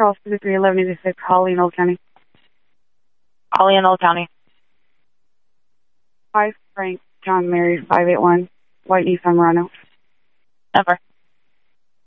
Charles 31186, Holly in Old County. Holly in Old County. 5 Frank John Mary 581, White Nissan Murano. Never.